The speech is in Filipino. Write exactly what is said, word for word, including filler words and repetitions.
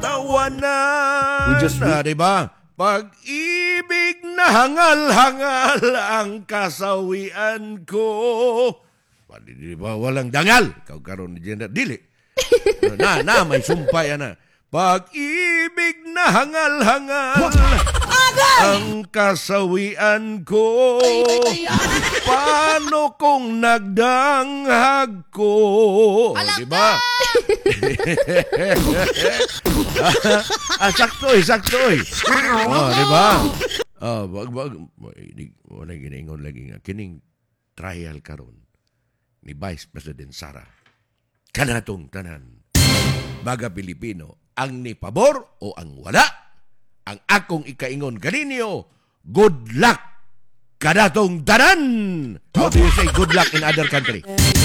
tawanan. We just na, di ba? Pag-ibig na hangal-hangal ang kasawian ko. Pwede, di ba? Walang dangal. Ikaw karon ni Jenna. Dili. na, na, may sumpay na. Pag-ibig na hangal-hangal ang kasawian ko. Paano kung nagdanghag ko? Di ba? ah, sakto eh, sakto eh. Oh, di ba? Oh, wag wag mo na ginaingon lagi nga kining trial karon ni Vice President Sara. Kanatong tanan. Baga Pilipino, ang ni pabor o ang wala? Ang akong ikaingon kaninyo, good luck kanatong tanan. How do you say good luck in other country?